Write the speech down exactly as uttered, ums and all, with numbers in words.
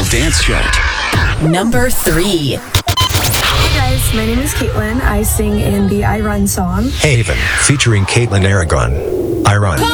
Dance Chart. Number three. Hey guys, my name is Caitlin. I sing in the I Run song. Haven, featuring Caitlin Aragon. I Run.